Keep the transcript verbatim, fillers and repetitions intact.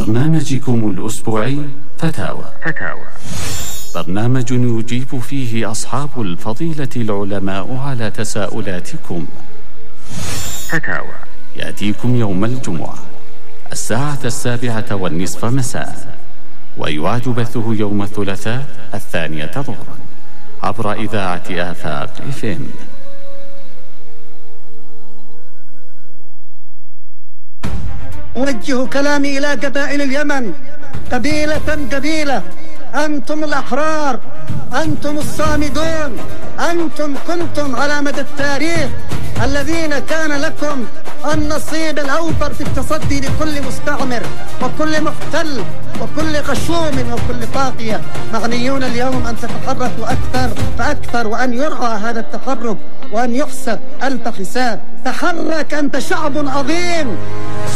برنامجكم الأسبوعي فتاوى. فتاوى برنامج يجيب فيه أصحاب الفضيلة العلماء على تساؤلاتكم. فتاوى يأتيكم يوم الجمعة الساعة السابعة والنصف مساء، ويعاد بثه يوم الثلاثاء الثانية ظهرا عبر إذاعة آفاق إف إم. أوجه كلامي إلى قبائل اليمن قبيلة قبيلة، أنتم الأحرار، أنتم الصامدون، أنتم كنتم على مدى التاريخ الذين كان لكم النصيب الأوفر في التصدي لكل مستعمر وكل محتل وكل غشوم وكل طاغية. معنيون اليوم أن تتحركوا أكثر فأكثر، وأن يرعى هذا التحرك وأن يحسب ألف حساب. تحرك، أنت شعب عظيم.